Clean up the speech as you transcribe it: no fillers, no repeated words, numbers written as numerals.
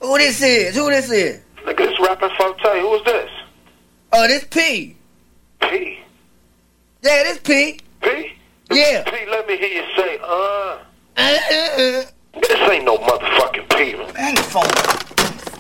Who this is? Nigga, this rapping Forte. Who is this? Oh, this P. P? Yeah, this P. P? Yeah. P, let me hear you say, This ain't no motherfucking P. Hang the phone.